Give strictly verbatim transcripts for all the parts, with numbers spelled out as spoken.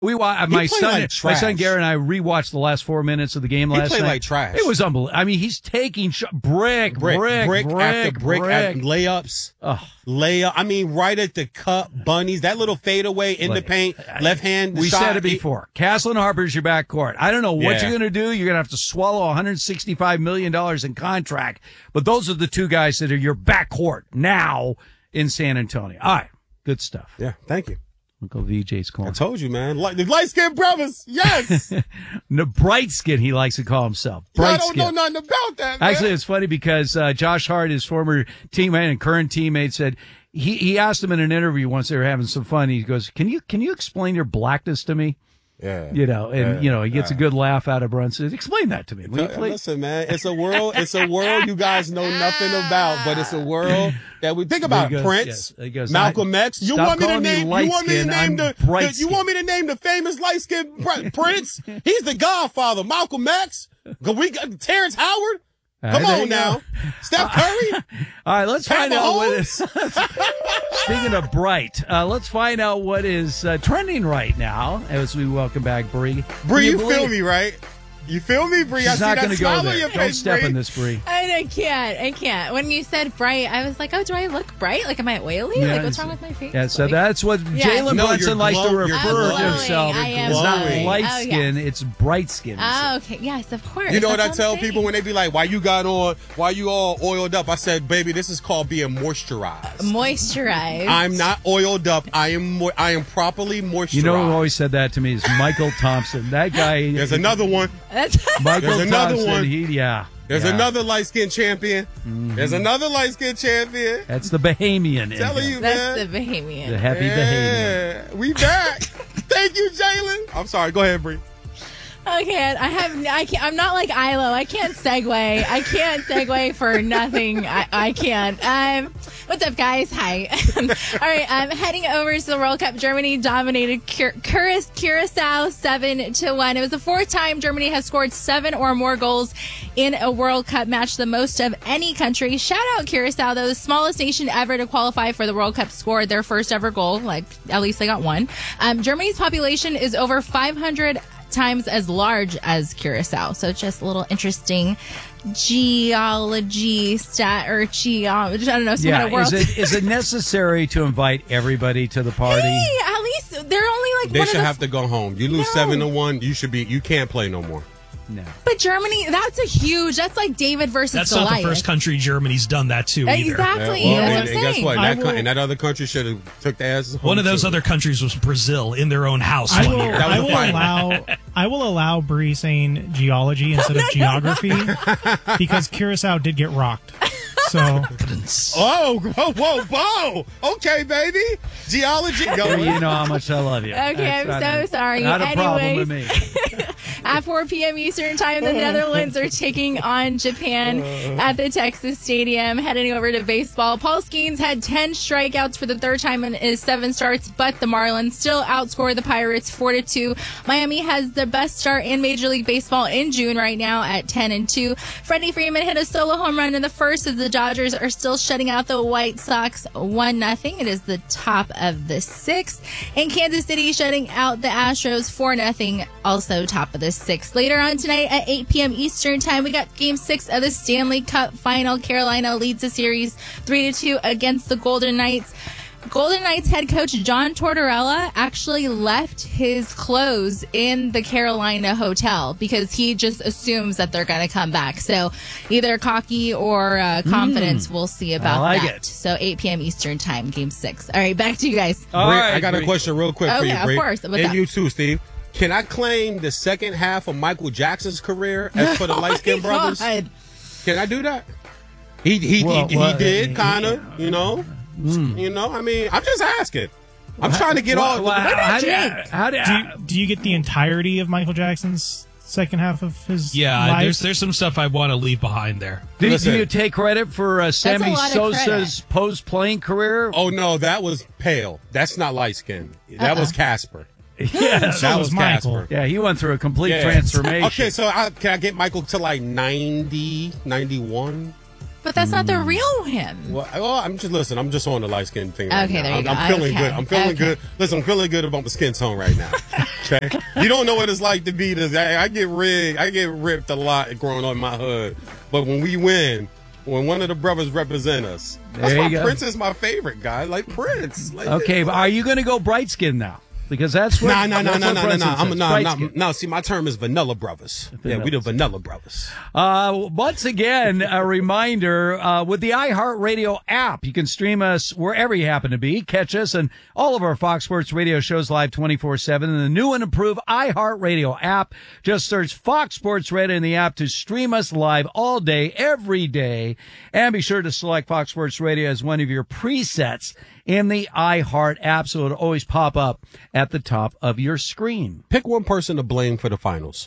We wa- my son, like my son Garrett and I rewatched the last four minutes of the game last night. He played night. like trash. It was unbelievable. I mean, he's taking sh- brick, brick, brick, brick, brick after brick, brick. after layups, oh. layup. I mean, right at the cup, bunnies. That little fadeaway in like, the paint, left hand. We shot. said it before. Castle and Harper's your backcourt. I don't know what Yeah. you're going to do. You're going to have to swallow one hundred sixty-five million dollars in contract. But those are the two guys that are your backcourt now in San Antonio. All right, good stuff. Yeah, thank you. Uncle V J's calling. I told you, man. Like, the light-skinned brothers, yes. No, bright skin, he likes to call himself. Bright I don't skin. know nothing about that, man. Actually, it's funny because uh, Josh Hart, his former teammate and current teammate, said he, he asked him in an interview once they were having some fun. He goes, "Can you can you explain your blackness to me?" Yeah. You know, and yeah, you know, he gets yeah. a good laugh out of Brunson. Explain that to me. Will you please? Listen, man, it's a world. It's a world you guys know nothing about, but it's a world that we think about. Goes, Prince, yes, he goes, Malcolm X. You want me to name? You want me to name the? the you want me to name the famous light skinned Prince? He's the Godfather. Malcolm X. We got Terrence Howard. Come right, on now, Steph Curry. All right, let's Pat find Mahomes? out what is. Speaking of bright, uh, let's find out what is uh, trending right now as we welcome back Bree. Bree, you, you feel me, right? You feel me, Bree? I She's see not that going to smile go on there. your Don't face, step Bree. in this, Bree. I, I can't. I can't. When you said bright, I was like, oh, do I look bright? Like, am I oily? Yeah, like, what's wrong with my face? Yeah, so like, that's what Yeah. Jalen No, Brunson you're likes glow- to you're refer to glowing. himself. I am It's not glowing. light Oh, skin, yes. it's bright skin. Oh, okay. Yes, of course. You know what I That's tell I'm people saying. when they be like, why you got on, why you all oiled up? I said, baby, this is called being moisturized. Moisturize. I'm not oiled up. I am mo- I am properly moisturized. You know who always said that to me is Michael Thompson. That guy. There's another one. That's Michael There's another Thompson. one. He, yeah. There's yeah. another light-skinned champion. Mm-hmm. There's another light-skinned champion. That's the Bahamian. in Telling him. you, That's man. the Bahamian. The happy Bahamian. Yeah, we back. Thank you, Jalen. I'm sorry. Go ahead, Bree. I can't. I have. I can't. I'm not like Ilo. I can't segue. I can't segue for nothing. I, I can't. Um, what's up, guys? Hi. All right. I'm heading over to the World Cup. Germany dominated Cur- Cur- Curacao seven to one. It was the fourth time Germany has scored seven or more goals in a World Cup match, the most of any country. Shout out Curacao, though, the smallest nation ever to qualify for the World Cup, scored their first ever goal. Like, at least they got one. Um, Germany's population is over five hundred times as large as Curacao. So just a little interesting geology stat or geology. I don't know. Some Yeah, kind of world. is it is it necessary to invite everybody to the party? Hey, at least they're only like They one should of the have to go home. You lose No. seven to one. You should be. You can't play no more. No. But Germany, that's a huge. That's like David versus That's Goliath. not the first country Germany's done that to either. Exactly. Yeah, well, that's and, what and I'm guess saying. what? I That, co- will- and that other country should have took the asses home One of those too. other countries was Brazil in their own house I one will, year. That was I a will final. allow I will allow Bree saying geology instead of geography because Curacao did get rocked. So Oh, whoa, whoa, whoa. Okay, baby. Geology. Go. You know how much I love you. Okay, That's I'm not so a- sorry. Not a problem with me. At four p.m. Eastern Time, the Netherlands are taking on Japan at the Texas Stadium. Heading over to baseball, Paul Skeens had ten strikeouts for the third time in his seven starts, but the Marlins still outscored the Pirates four to two. Miami has the best start in Major League Baseball in June right now at ten and two. Freddie Freeman hit a solo home run in the first as the Dodgers are still shutting out the White Sox one nothing. It is the top of the sixth. And Kansas City shutting out the Astros four nothing, also top of the sixth. Later on tonight at eight p.m. Eastern Time, we got Game six of the Stanley Cup Final. Carolina leads the series three to two against the Golden Knights. Golden Knights head coach John Tortorella actually left his clothes in the Carolina hotel because he just assumes that they're going to come back. So either cocky or uh, confidence, we'll see about I like that. it. So eight p.m. Eastern Time, Game six. All right, back to you guys. All Bree, right, I got a Bree. question real quick for Okay, you, of Bree. course. What's and up? you too, Steve. Can I claim the second half of Michael Jackson's career as for the light skinned Oh my brothers? God. Can I do that? He he Well, he, well, he did uh, kind of, you know. You know, I mean, I'm just asking. I'm trying to get Well, all. well, how do you, Jake? how do do you, do you get the entirety of Michael Jackson's second half of his Yeah, life? there's there's some stuff I want to leave behind there. do, do Listen. you take credit for uh, Sammy lot of Sosa's post-playing career? Oh no, that was pale. That's not light skin. That was Casper. yeah, So that was was Michael. Casper. yeah, he went through a complete Yeah. transformation. Okay, so I, can I get Michael to like ninety, ninety-one? But that's not the real him. Well, well I'm just listen. I'm just on the light skin thing. Right okay, now. there you I'm, go. I'm feeling okay. good. I'm feeling okay. good. Listen, I'm feeling good about my skin tone right now. Okay, you don't know what it's like to be this. I, I get rigged. I get ripped a lot growing up in my hood. But when we win, when one of the brothers represent us, that's there why you go. Prince is my favorite guy. Like Prince. Like, Okay, but are you going to go bright skin now? Because that's what. Nah, nah, nah, that's nah, what nah, nah, Brunson nah. I'm says, nah, bright nah, skin. nah. See, my term is Vanilla Brothers. Yeah, we the Vanilla Brothers. Uh, once again, a reminder, uh, with the iHeartRadio app, you can stream us wherever you happen to be. Catch us and all of our Fox Sports Radio shows live twenty-four seven in the new and improved iHeartRadio app. Just search Fox Sports Radio in the app to stream us live all day, every day. And be sure to select Fox Sports Radio as one of your presets in the iHeart app, so it'll always pop up at the top of your screen. Pick one person to blame for the finals.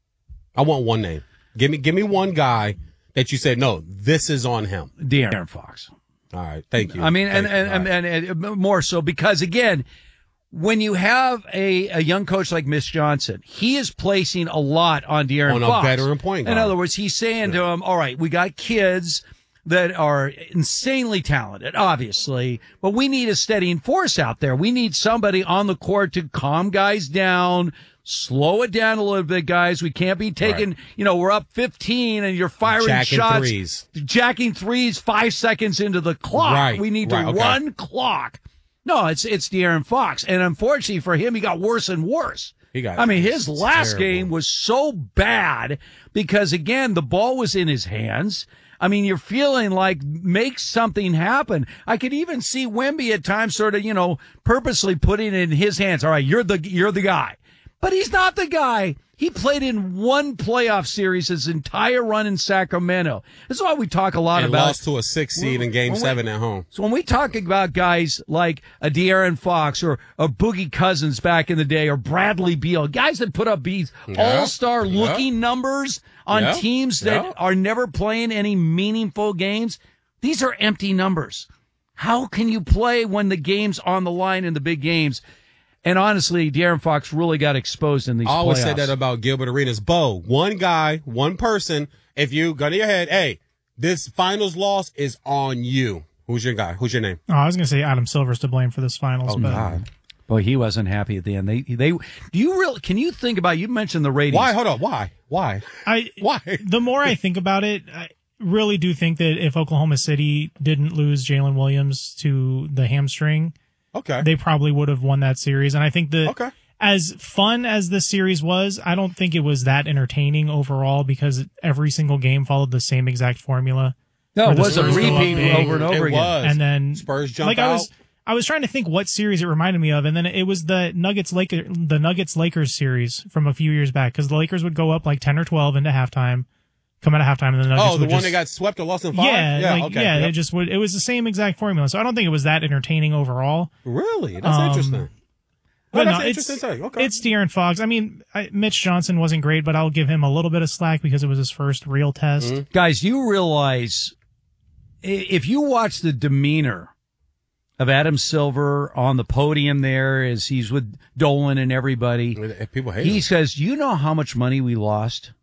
I want one name. Give me, give me one guy that you said, no, this is on him. De'Aaron Fox. All right, thank you. I mean, Thank and, you. and, All and, right. and, and more so because, again, when you have a, a young coach like Mitch Johnson, he is placing a lot on De'Aaron On a Fox. veteran point In guard. other words, he's saying to him, all right, we got kids that are insanely talented, obviously, but we need a steadying force out there. We need somebody on the court to calm guys down, slow it down a little bit, guys. We can't be taking, Right. you know, we're up fifteen and you're firing Jacking shots, threes. jacking threes five seconds into the clock. Right, We need right, to okay. run clock. No, it's it's De'Aaron Fox, and unfortunately for him, he got worse and worse. He got I mean, his last terrible. game was so bad because, again, the ball was in his hands. I mean, you're feeling like make something happen. I could even see Wemby at times sort of, you know, purposely putting it in his hands. All right, you're the you're the guy. But he's not the guy. He played in one playoff series his entire run in Sacramento. That's why we talk a lot And about lost to a six seed in Game when we- Seven at home. So when we talk about guys like a De'Aaron Fox or a Boogie Cousins back in the day or Bradley Beal, guys that put up these Yeah. all-star looking Yeah. numbers on Yeah. teams that Yeah. are never playing any meaningful games, these are empty numbers. How can you play when the game's on the line in the big games? And honestly, De'Aaron Fox really got exposed in these I always playoffs. said that about Gilbert Arenas. Bo, one guy, one person. If you gun to your head, hey, this finals loss is on you. Who's your guy? Who's your name? Oh, I was going to say Adam Silver's to blame for this finals. Oh, but God. Boy, he wasn't happy at the end. They, they, do you really, can you think about, you mentioned the ratings. Why? Hold on. Why? Why? I, Why? the more I think about it, I really do think that if Oklahoma City didn't lose Jalen Williams to the hamstring, Okay. they probably would have won that series. And I think that Okay. as fun as this series was, I don't think it was that entertaining overall because every single game followed the same exact formula. No, where it the was a Spurs go up repeat big, over and over It again. was. and then Spurs jump like I was out. I was trying to think what series it reminded me of, and then it was the Nuggets Laker the Nuggets Lakers series from a few years back because the Lakers would go up like ten or twelve into halftime, come out of halftime, and the Nuggets Oh, the would one just, that got swept or lost in five? yeah, yeah like, okay. yeah, Yep. it just would. It was the same exact formula, so I don't think it was that entertaining overall. Really? That's Um, interesting. But Oh, that's no, an it's interesting take. Okay. it's De'Aaron Fox. I mean, I, Mitch Johnson wasn't great, but I'll give him a little bit of slack because it was his first real test. Mm-hmm. Guys, you realize i- if you watch the demeanor of Adam Silver on the podium there as he's with Dolan and everybody, If people hate he him. says, you know how much money we lost?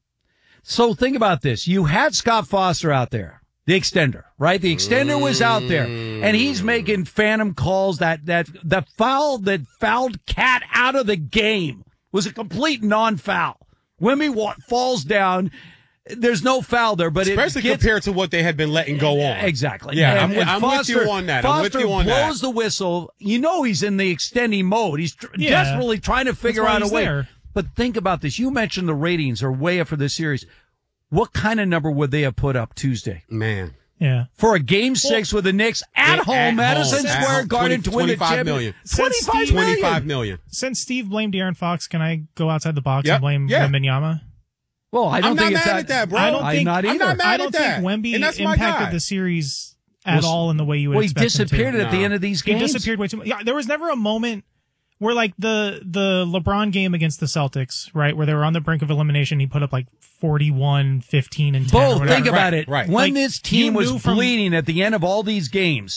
So think about this. You had Scott Foster out there, the extender, right? The extender was out there and he's making phantom calls. That, that, the foul that fouled Cat out of the game was a complete non-foul. Wemby wa- falls down. There's no foul there, but Especially it gets, compared to what they had been letting go on. Exactly. Yeah, And- I'm, with- and I'm Foster, with you on that. I'm with Foster you on that. blows the whistle. You know he's in the extending mode. He's tr- Yeah. desperately trying to figure why out a he's way. there. But think about this. You mentioned the ratings are way up for this series. What kind of number would they have put up Tuesday? Man. Yeah. For a game six with the Knicks at At home, home, Madison at Square home. Garden to win the twenty-five million. championship. twenty-five Since million. twenty-five million. Since Steve blamed De'Aaron Fox, can I go outside the box Yep. and blame Yeah. Wembanyama? Well, I don't I'm think not it's mad that, at that, bro. I don't I'm think not I'm either. not mad I at don't that. think Wemby And that's my impacted guy. the series at Well, all in the way you would well, he expect him to. disappeared at the No. end of these He games. disappeared way too much. Yeah, there was never a moment where like the the LeBron game against the Celtics, right, where they were on the brink of elimination. He put up like forty-one, fifteen, and ten. or Both, whatever. think about Right, it. right. When Like, this team you was knew from- bleeding at the end of all these games,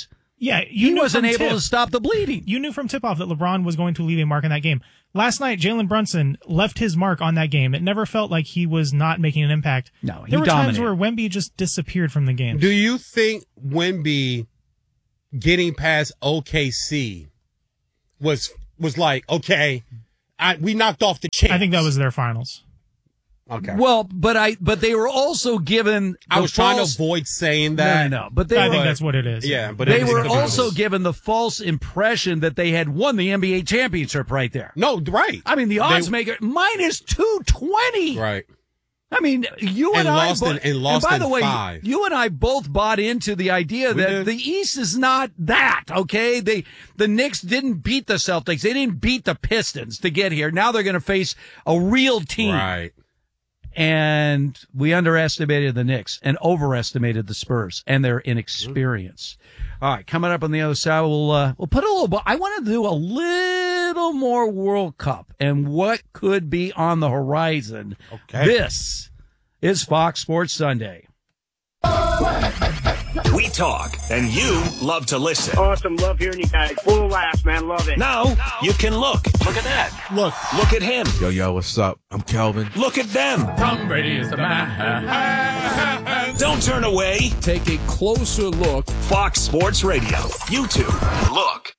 Yeah, you he knew wasn't from able tip. to stop the bleeding. You knew from tip-off that LeBron was going to leave a mark in that game. Last night, Jalen Brunson left his mark on that game. It never felt like he was not making an impact. No, he There were dominated. times where Wemby just disappeared from the game. Do you think Wemby getting past O K C was was like, okay, I, we knocked off the champs? I think that was their finals. Okay. Well, but I but they were also given. I was trying to false, avoid saying No, that. no, no. But they I were, think that's what it is. Yeah, but they it was- were it was- also given the false impression that they had won the N B A championship right there. no, right. I mean, the odds They- maker minus two twenty. Right. I mean, you and, And I lost bo- in- and lost by in the way, five. you and I both bought into the idea We that did. the East is not that, okay? They the Knicks didn't beat the Celtics. They didn't beat the Pistons to get here. Now they're going to face a real team. Right. And we underestimated the Knicks and overestimated the Spurs and their inexperience. All right, coming up on the other side, we'll uh, we'll put a little. I want to do a little more World Cup and what could be on the horizon. Okay. This is Fox Sports Sunday. We talk, and you love to listen. Awesome. Love hearing you guys. Full of laughs, man. Love it. Now you can look. Look at that. Look. Look at him. Yo, yo, what's up? I'm Kelvin. Look at them. Tom Brady is the man. Don't turn away. Take a closer look. Fox Sports Radio. YouTube. Look.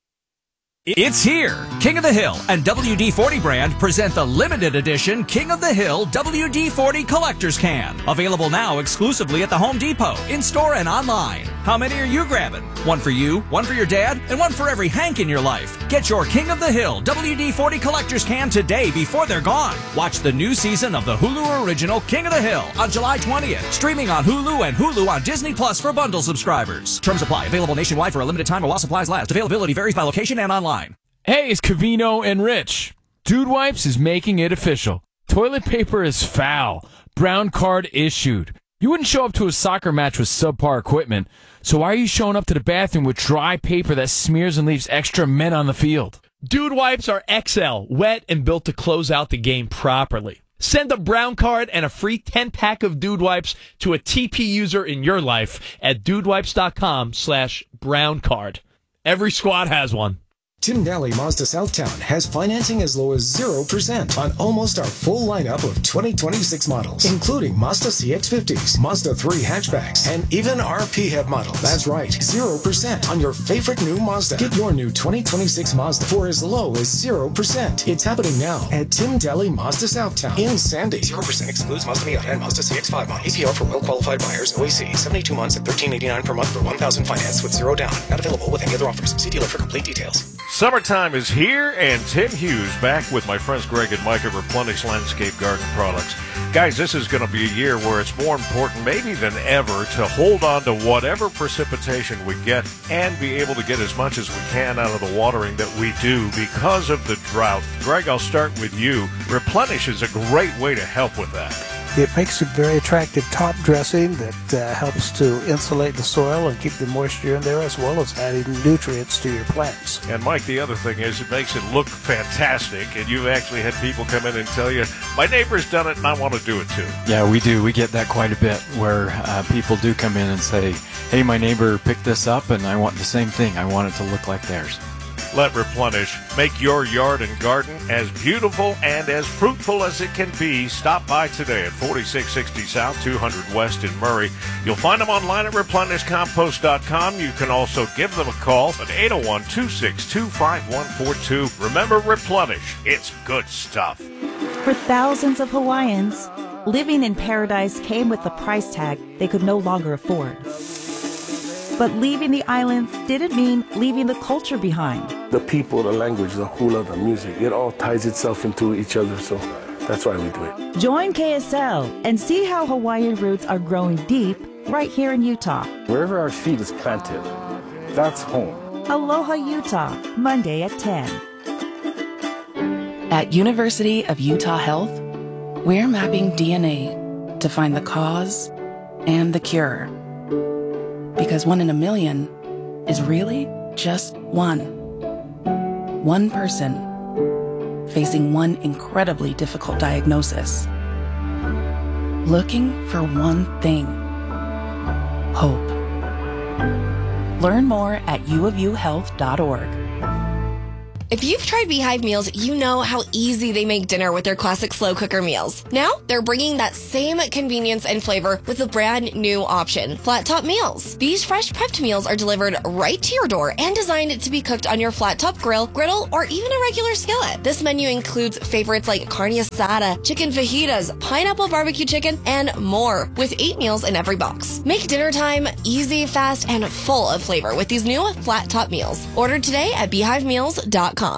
It's here. King of the Hill and W D forty brand present the limited edition King of the Hill W D forty Collector's Can. Available now exclusively at the Home Depot, in-store and online. How many are you grabbing? One for you, one for your dad, and one for every Hank in your life. Get your King of the Hill W D forty Collector's Can today before they're gone. Watch the new season of the Hulu original King of the Hill on July twentieth. Streaming on Hulu and Hulu on Disney Plus for bundle subscribers. Terms apply. Available nationwide for a limited time while supplies last. Availability varies by location and online. Hey, it's Cavino and Rich. Dude Wipes is making it official. Toilet paper is foul. Brown card issued. You wouldn't show up to a soccer match with subpar equipment, so why are you showing up to the bathroom with dry paper that smears and leaves extra men on the field? Dude Wipes are X L, wet and built to close out the game properly. Send a brown card and a free ten-pack of Dude Wipes to a T P user in your life at dudewipes.com slash brown card. Every squad has one. Tim Daly Mazda Southtown has financing as low as zero percent on almost our full lineup of twenty twenty-six models, including Mazda C X fifties, Mazda three hatchbacks, and even our P HEV models. That's right, zero percent on your favorite new Mazda. Get your new twenty twenty-six Mazda for as low as zero percent. It's happening now at Tim Daly Mazda Southtown in Sandy. zero percent excludes Mazda Miata and Mazda C X five models. A P R for well-qualified buyers. O A C, seventy-two months at thirteen eighty-nine per month for one thousand finance with zero down. Not available with any other offers. See dealer for complete details. Summertime is here, and Tim Hughes back with my friends Greg and Mike at Replenish Landscape Garden Products. Guys, this is going to be a year where it's more important maybe than ever to hold on to whatever precipitation we get and be able to get as much as we can out of the watering that we do because of the drought. Greg, I'll start with you. Replenish is a great way to help with that. It makes a very attractive top dressing that uh, helps to insulate the soil and keep the moisture in there, as well as adding nutrients to your plants. And Mike, the other thing is it makes it look fantastic, and you've actually had people come in and tell you, my neighbor's done it and I want to do it too. Yeah, we do. We get that quite a bit where uh, people do come in and say, hey, my neighbor picked this up and I want the same thing. I want it to look like theirs. Let Replenish make your yard and garden as beautiful and as fruitful as it can be. Stop by today at forty-six sixty South, two hundred West in Murray. You'll find them online at replenish compost dot com. You can also give them a call at eight oh one, two six two, five one four two. Remember Replenish. It's good stuff. For thousands of Hawaiians, living in paradise came with a price tag they could no longer afford. But leaving the islands didn't mean leaving the culture behind. The people, the language, the hula, the music, it all ties itself into each other, so that's why we do it. Join K S L and see how Hawaiian roots are growing deep right here in Utah. Wherever our feet is planted, that's home. Aloha Utah, Monday at ten. At University of Utah Health, we're mapping D N A to find the cause and the cure. Because one in a million is really just one. One person facing one incredibly difficult diagnosis. Looking for one thing. Hope. Learn more at u of u health dot org. If you've tried Beehive meals, you know how easy they make dinner with their classic slow cooker meals. Now, they're bringing that same convenience and flavor with a brand new option, flat top meals. These fresh prepped meals are delivered right to your door and designed to be cooked on your flat top grill, griddle, or even a regular skillet. This menu includes favorites like carne asada, chicken fajitas, pineapple barbecue chicken, and more, with eight meals in every box. Make dinner time easy, fast, and full of flavor with these new flat top meals. Order today at beehive meals dot com.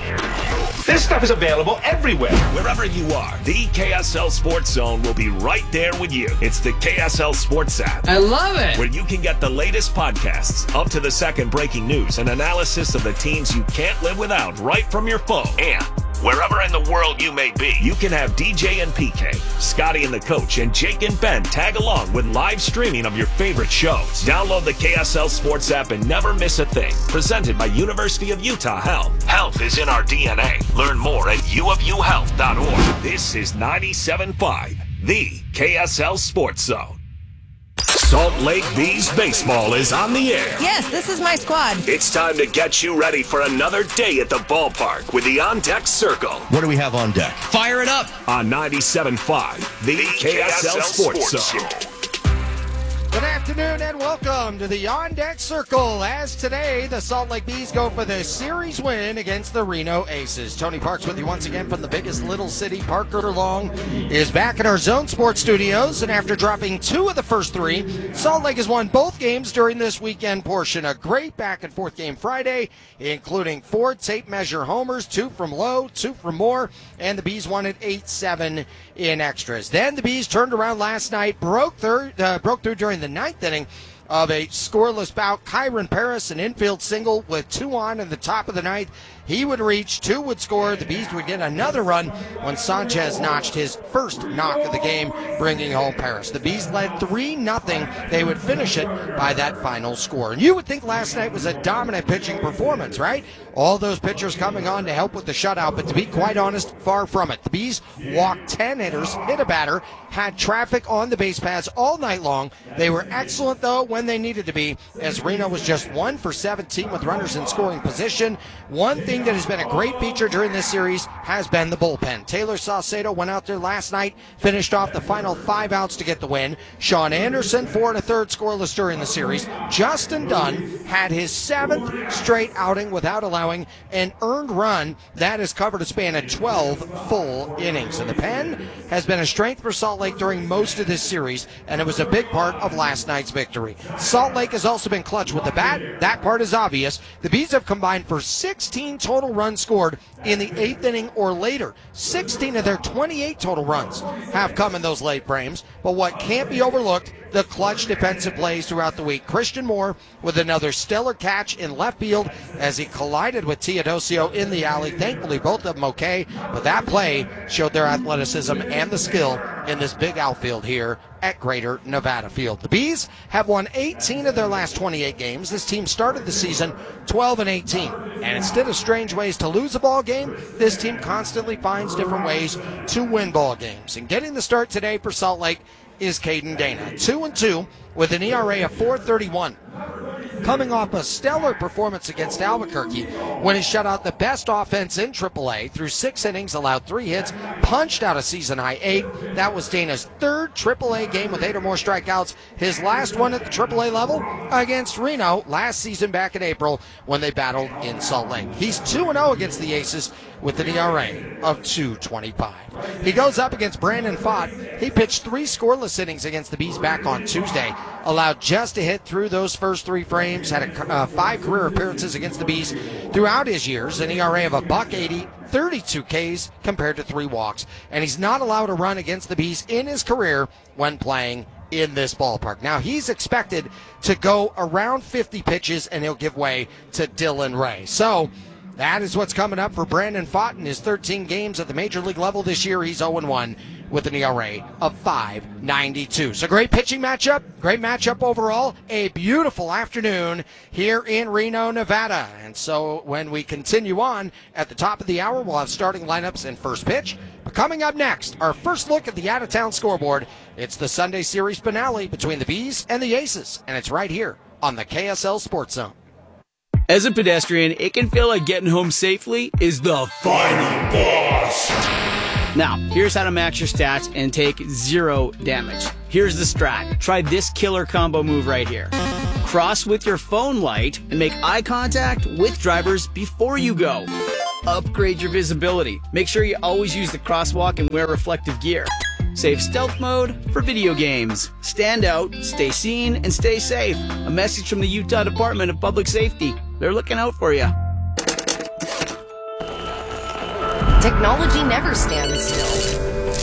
This stuff is available everywhere. Wherever you are, the K S L Sports Zone will be right there with you. It's the K S L Sports app. I love it. Where you can get the latest podcasts, up to the second breaking news, and analysis of the teams you can't live without right from your phone. And wherever in the world you may be, you can have D J and P K, Scotty and the Coach, and Jake and Ben tag along with live streaming of your favorite shows. Download the K S L Sports app and never miss a thing. Presented by University of Utah Health. Health is in our D N A. Learn more at u of u health dot org. This is ninety-seven point five, the K S L Sports Zone. Salt Lake Bees baseball is on the air. Yes, this is my squad. It's time to get you ready for another day at the ballpark with the On Deck Circle. What do we have on deck? Fire it up on ninety-seven point five, the, the K S L, K S L Sports, Sports Zone. Zone. Good afternoon and welcome to the On Deck Circle. As today, the Salt Lake Bees go for the series win against the Reno Aces. Tony Parks with you once again from the biggest little city. Parker Long is back in our Zone Sports studios, and after dropping two of the first three, Salt Lake has won both games during this weekend portion. A great back-and-forth game Friday, including four tape measure homers, two from Lowe, two from Moore, and the Bees won it eight seven in extras. Then the Bees turned around last night, broke, third, uh, broke through during the ninth inning of a scoreless bout. Kyron Paris, an infield single with two on in the top of the ninth. He would reach, two would score. The Bees would get another run when Sanchez notched his first knock of the game, bringing home Paris. The Bees led three nothing. They would finish it by that final score. And you would think last night was a dominant pitching performance, right? All those pitchers coming on to help with the shutout, but to be quite honest, far from it. The Bees walked ten hitters, hit a batter, had traffic on the base paths all night long. They were excellent, though, when they needed to be, as Reno was just one for seventeen with runners in scoring position. One thing that has been a great feature during this series has been the bullpen. Taylor Saucedo went out there last night, finished off the final five outs to get the win. Sean Anderson, four and a third scoreless during the series. Justin Dunn had his seventh straight outing without allowing an earned run. That has covered a span of twelve full innings. And the pen has been a strength for Salt Lake during most of this series, and it was a big part of last night's victory. Salt Lake has also been clutch with the bat. That part is obvious. The Bees have combined for sixteen total runs scored in the eighth inning or later. sixteen of their twenty-eight total runs have come in those late frames. But what can't be overlooked, the clutch defensive plays throughout the week. Christian Moore with another stellar catch in left field as he collided with Teodosio in the alley. Thankfully, both of them okay, but that play showed their athleticism and the skill in this big outfield here at Greater Nevada Field. The Bees have won eighteen of their last twenty-eight games. This team started the season twelve and eighteen. And instead of strange ways to lose a ball game, this team constantly finds different ways to win ball games. And getting the start today for Salt Lake is Caden Dana. Two and two with an E R A of four thirty-one. Coming off a stellar performance against Albuquerque when he shut out the best offense in triple A through six innings, allowed three hits, punched out a season-high eight. That was Dana's third triple A game with eight or more strikeouts. His last one at the triple A level against Reno last season back in April when they battled in Salt Lake. He's two and oh against the Aces with an E R A of two twenty-five. He goes up against Brandon Fott. He pitched three scoreless innings against the Bees back on Tuesday, allowed just a hit through those first three frames, had a, uh, five career appearances against the Bees throughout his years, an E R A of a buck eighty, thirty-two Ks compared to three walks, and he's not allowed a run against the Bees in his career when playing in this ballpark. Now, he's expected to go around fifty pitches, and he'll give way to Dylan Ray. So that is what's coming up for Brandon Fott in his thirteen games at the major league level this year. He's oh and one with an E R A of five ninety-two. So great pitching matchup, great matchup overall. A beautiful afternoon here in Reno, Nevada. And so when we continue on at the top of the hour, we'll have starting lineups and first pitch. But coming up next, our first look at the out-of-town scoreboard. It's the Sunday series finale between the Bees and the Aces, and it's right here on the K S L Sports Zone. As a pedestrian, it can feel like getting home safely is the final boss. Now, here's how to max your stats and take zero damage. Here's the strat. Try this killer combo move right here. Cross with your phone light and make eye contact with drivers before you go. Upgrade your visibility. Make sure you always use the crosswalk and wear reflective gear. Save stealth mode for video games. Stand out, stay seen, and stay safe. A message from the Utah Department of Public Safety. They're looking out for you. Technology never stands still.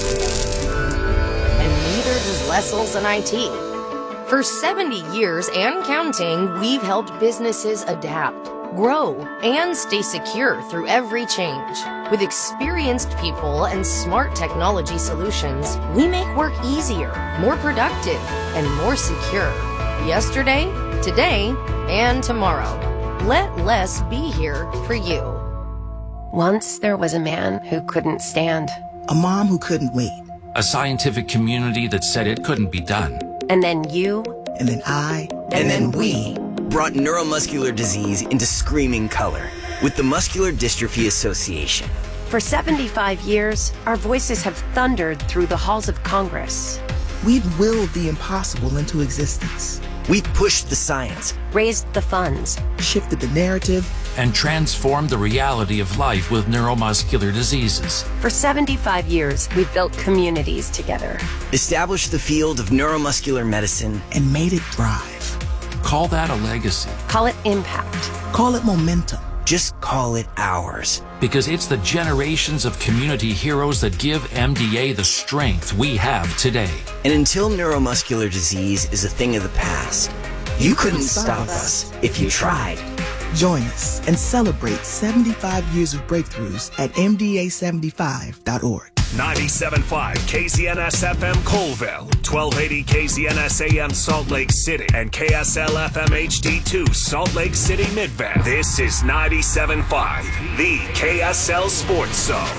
And neither does Lessel's and I T. For seventy years and counting, we've helped businesses adapt, grow, and stay secure through every change. With experienced people and smart technology solutions, we make work easier, more productive, and more secure. Yesterday, today, and tomorrow. Let less be here for you. Once there was a man who couldn't stand. A mom who couldn't wait. A scientific community that said it couldn't be done. And then you. And then I. And, and then, then we. Brought neuromuscular disease into screaming color with the Muscular Dystrophy Association. For seventy-five years, our voices have thundered through the halls of Congress. We've willed the impossible into existence. We've pushed the science, raised the funds, shifted the narrative, and transformed the reality of life with neuromuscular diseases. For seventy-five years, we've built communities together. Established the field of neuromuscular medicine, and made it thrive. Call that a legacy. Call it impact. Call it momentum. Just call it ours. Because it's the generations of community heroes that give M D A the strength we have today. And until neuromuscular disease is a thing of the past, you couldn't stop us if you tried. Join us and celebrate seventy-five years of breakthroughs at M D A seventy-five dot org. ninety-seven point five K Z N S F M Colville, twelve eighty K Z N S A M Salt Lake City, and K S L F M H D two Salt Lake City Midvale. This is ninety-seven point five, the K S L Sports Zone.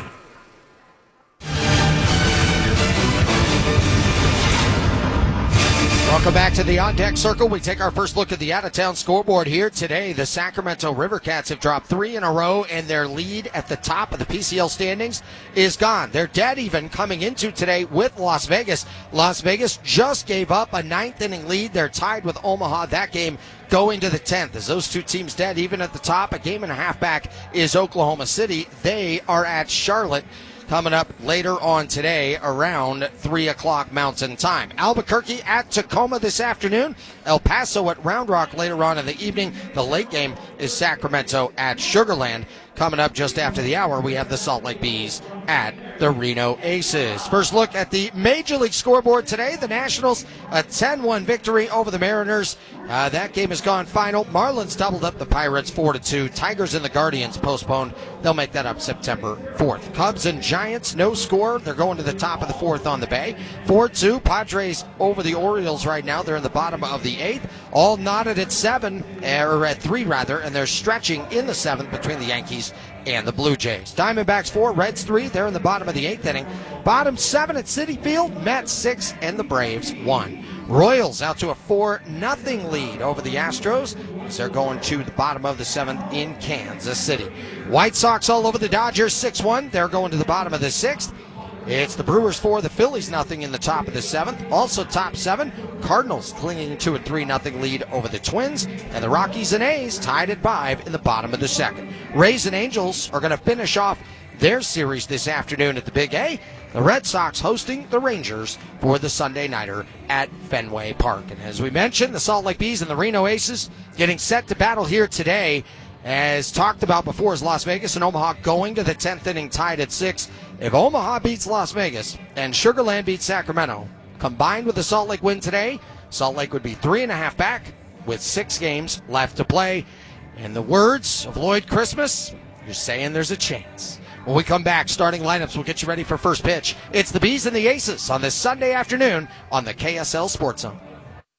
Welcome back to the On Deck Circle. We take our first look at the out-of-town scoreboard here today. The Sacramento River Cats have dropped three in a row, and their lead at the top of the P C L standings is gone. They're dead even coming into today with Las Vegas. Las Vegas just gave up a ninth-inning lead. They're tied with Omaha. That game going to the tenth. As those two teams dead even at the top, a game and a half back is Oklahoma City. They are at Charlotte, coming up later on today around three o'clock Mountain Time. Albuquerque at Tacoma this afternoon. El Paso at Round Rock later on in the evening. The late game is Sacramento at Sugar Land. Coming up just after the hour, we have the Salt Lake Bees at the Reno Aces. First look at the Major League scoreboard today. The Nationals, a ten one victory over the Mariners. Uh, that game has gone final. Marlins doubled up the Pirates four to two. Tigers and the Guardians postponed. They'll make that up September fourth. Cubs and Giants, no score. They're going to the top of the fourth on the Bay. four two. Padres over the Orioles right now. They're in the bottom of the eighth. All knotted at seven, or at three rather, and they're stretching in the seventh between the Yankees and the Blue Jays. Diamondbacks four, Reds three. They're in the bottom of the eighth inning. Bottom seven at Citi Field. Mets six, and the Braves one. Royals out to a four nothing lead over the Astros as they're going to the bottom of the seventh in Kansas City. White Sox all over the Dodgers six one. They're going to the bottom of the sixth. It's the Brewers four, the Phillies nothing in the top of the seventh. Also top seven, Cardinals clinging to a three nothing lead over the Twins. And the Rockies and A's tied at five in the bottom of the second. Rays and Angels are going to finish off their series this afternoon at the Big A. The Red Sox hosting the Rangers for the Sunday nighter at Fenway Park. And as we mentioned, the Salt Lake Bees and the Reno Aces getting set to battle here today. As talked about before, is Las Vegas and Omaha going to the tenth inning tied at six. If Omaha beats Las Vegas and Sugar Land beats Sacramento, combined with the Salt Lake win today, Salt Lake would be three and a half back with six games left to play. In the words of Lloyd Christmas, you're saying there's a chance. When we come back, starting lineups will get you ready for first pitch. It's the Bees and the Aces on this Sunday afternoon on the K S L Sports Zone.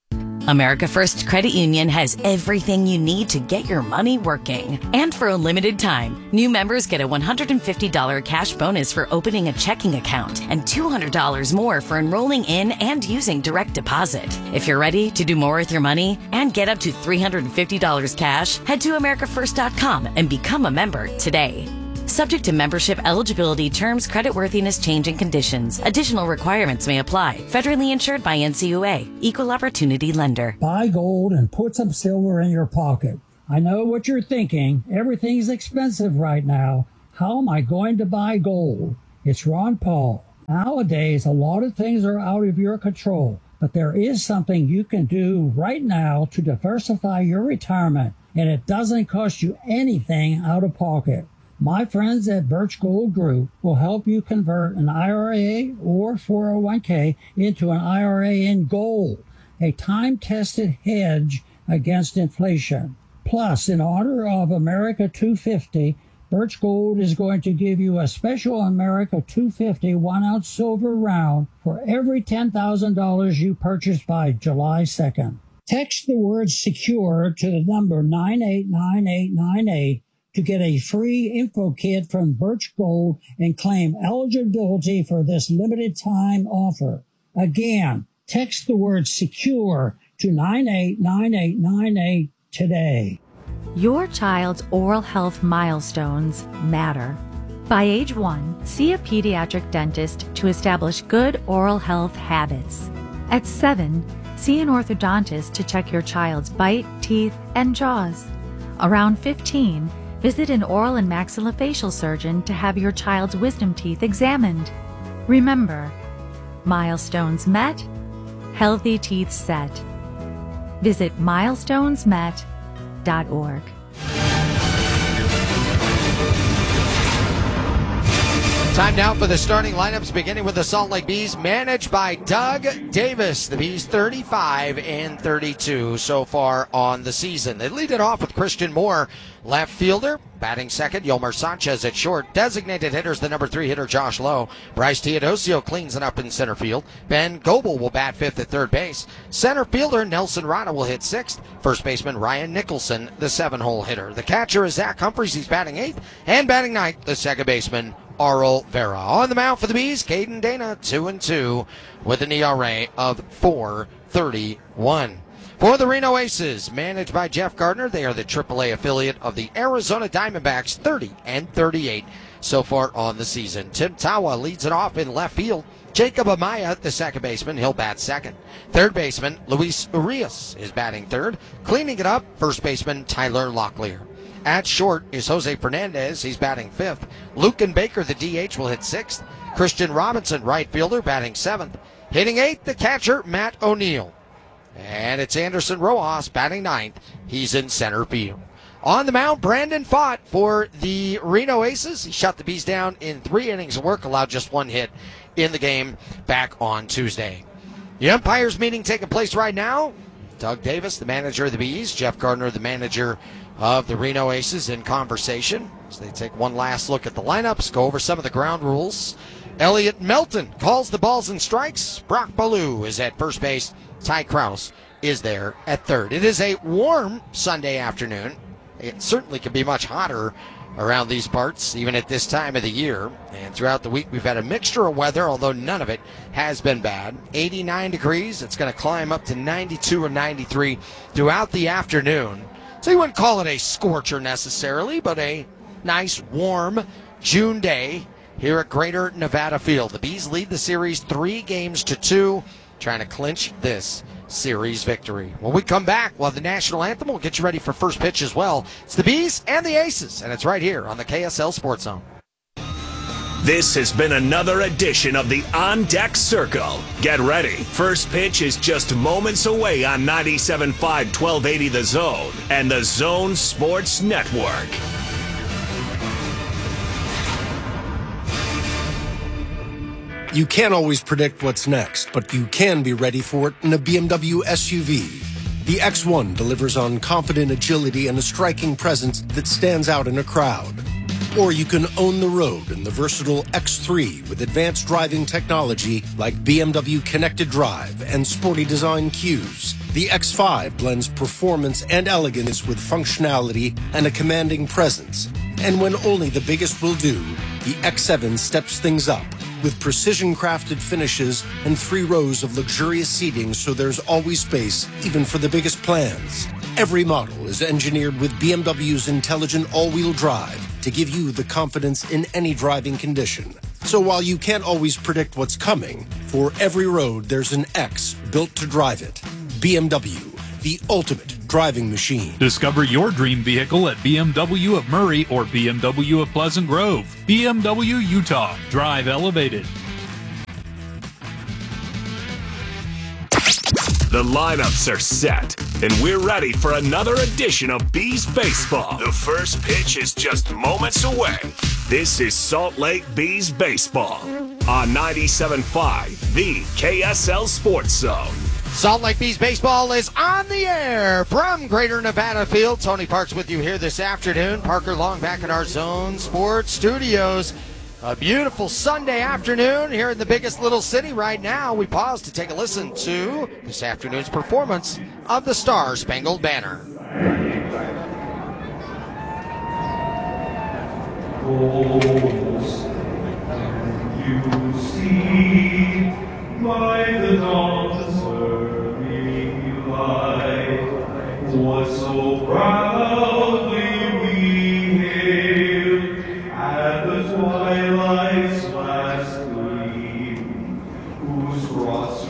America First Credit Union has everything you need to get your money working. And for a limited time, new members get a one hundred fifty dollars cash bonus for opening a checking account and two hundred dollars more for enrolling in and using direct deposit. If you're ready to do more with your money and get up to three hundred fifty dollars cash, head to america first dot com and become a member today. Subject to membership eligibility, terms, creditworthiness, change, and conditions. Additional requirements may apply. Federally insured by N C U A. Equal Opportunity Lender. Buy gold and put some silver in your pocket. I know what you're thinking. Everything's expensive right now. How am I going to buy gold? It's Ron Paul. Nowadays, a lot of things are out of your control, but there is something you can do right now to diversify your retirement, and it doesn't cost you anything out of pocket. My friends at Birch Gold Group will help you convert an I R A or four oh one k into an I R A in gold, a time-tested hedge against inflation. Plus, in honor of America two fifty, Birch Gold is going to give you a special America two fifty one-ounce silver round for every ten thousand dollars you purchase by July second. Text the word SECURE to the number nine eight nine eight nine eight to get a free info kit from Birch Gold and claim eligibility for this limited time offer. Again, text the word SECURE to nine eight nine eight nine eight today. Your child's oral health milestones matter. By age one, see a pediatric dentist to establish good oral health habits. At seven, see an orthodontist to check your child's bite, teeth, and jaws. Around fifteen, visit an oral and maxillofacial surgeon to have your child's wisdom teeth examined. Remember, milestones met, healthy teeth set. Visit milestones met dot org. Time now for the starting lineups, beginning with the Salt Lake Bees, managed by Doug Davis. The Bees thirty-five and thirty-two so far on the season. They lead it off with Christian Moore, left fielder. Batting second, Yolmer Sanchez at short. Designated hitters, the number three hitter, Josh Lowe. Bryce Teodosio cleans it up in center field. Ben Goebel will bat fifth at third base. Center fielder, Nelson Rada will hit sixth. First baseman, Ryan Nicholson, the seven-hole hitter. The catcher is Zach Humphreys. He's batting eighth. And batting ninth, the second baseman, Arl Vera. On the mound for the Bees, Caden Dana, two and two with an E R A of four thirty-one. For the Reno Aces, managed by Jeff Gardner, they are the triple A affiliate of the Arizona Diamondbacks, thirty and thirty-eight so far on the season. Tim Tawa leads it off in left field. Jacob Amaya, the second baseman, he'll bat second. Third baseman, Luis Urias, is batting third. Cleaning it up, first baseman, Tyler Locklear. At short is Jose Fernandez. He's batting fifth. Lucan Baker, the D H, will hit sixth. Christian Robinson, right fielder, batting seventh. Hitting eighth, the catcher, Matt O'Neill. And it's Anderson Rojas batting ninth. He's in center field. On the mound, Brandon Pfaadt for the Reno Aces. He shut the Bees down in three innings of work, allowed just one hit in the game back on Tuesday. The umpires meeting taking place right now. Doug Davis, the manager of the Bees. Jeff Gardner, the manager of the Reno Aces, in conversation. So they take one last look at the lineups, go over some of the ground rules. Elliot Melton calls the balls and strikes. Brock Ballou is at first base. Ty Krause is there at third. It is a warm Sunday afternoon. It certainly can be much hotter around these parts, even at this time of the year. And throughout the week, we've had a mixture of weather, although none of it has been bad. eighty-nine degrees. It's going to climb up to ninety-two or ninety-three throughout the afternoon. So you wouldn't call it a scorcher necessarily, but a nice, warm June day here at Greater Nevada Field. The Bees lead the series three games to two, trying to clinch this series victory. When we come back, we'll have the national anthem. We'll get you ready for first pitch as well. It's the Bees and the Aces, and it's right here on the K S L Sports Zone. This has been another edition of the On Deck Circle. Get ready. First pitch is just moments away on ninety-seven point five, twelve eighty The Zone and the Zone Sports Network. You can't always predict what's next, but you can be ready for it in a B M W S U V. The X one delivers on confident agility and a striking presence that stands out in a crowd. Or you can own the road in the versatile X three with advanced driving technology like B M W Connected Drive and sporty design cues. The The X five blends performance and elegance with functionality and a commanding presence. And when only the biggest will do, the X seven steps things up with precision-crafted finishes and three rows of luxurious seating so there's always space, even for the biggest plans. Every model is engineered with B M W's intelligent all-wheel drive to give you the confidence in any driving condition. So while you can't always predict what's coming, for every road there's an X built to drive it. B M W, the ultimate driving machine. Discover your dream vehicle at B M W of Murray or B M W of Pleasant Grove. B M W Utah. Drive elevated. The lineups are set, and we're ready for another edition of Bees Baseball. The first pitch is just moments away. This is Salt Lake Bees Baseball on ninety-seven point five, the K S L Sports Zone. Salt Lake Bees Baseball is on the air from Greater Nevada Field. Tony Parks with you here this afternoon. Parker Long back at our Zone Sports Studios. A beautiful Sunday afternoon here in the biggest little city right now. We pause to take a listen to this afternoon's performance of the Star Spangled Banner. You see by the dawn's early light what so proudly we hailed at the twilight's last gleam, whose cross